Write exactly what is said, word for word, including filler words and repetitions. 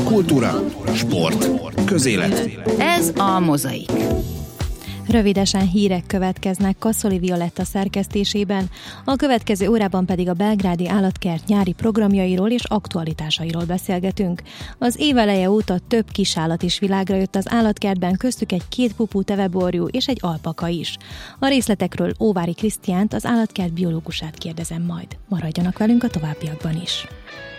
Kultúra, sport, közélet. Ez a Mozaik. Rövidesen hírek következnek Kaszoli Violetta szerkesztésében, a következő órában pedig a Belgrádi Állatkert nyári programjairól és aktualitásairól beszélgetünk. Az év eleje óta több kisállat is világra jött az állatkertben, köztük egy kétpupú teveborjú és egy alpaka is. A részletekről Óvári Krisztiánt, az állatkert biológusát kérdezem majd. Maradjanak velünk a továbbiakban is.